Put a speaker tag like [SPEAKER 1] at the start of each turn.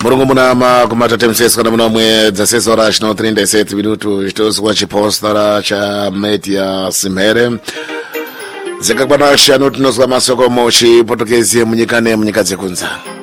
[SPEAKER 1] Mulungu munama kumatata mseso kana munomwe dzasesa ora chino 37 minutos chitozwa chipostara cha media simhere zikakwana shanu tinozwa masoko mochi potokezi munyika dzekunza.